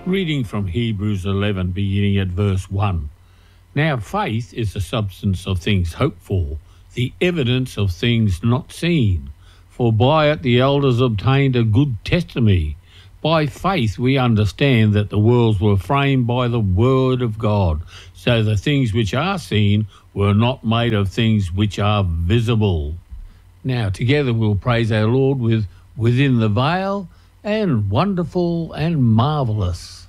Reading from Hebrews 11, beginning at verse 1. Now faith is the substance of things hoped for, the evidence of things not seen. For by it the elders obtained a good testimony. By faith we understand that the worlds were framed by the word of God, so the things which are seen were not made of things which are visible. Now together we'll praise our Lord with Within the Veil and Wonderful and Marvellous.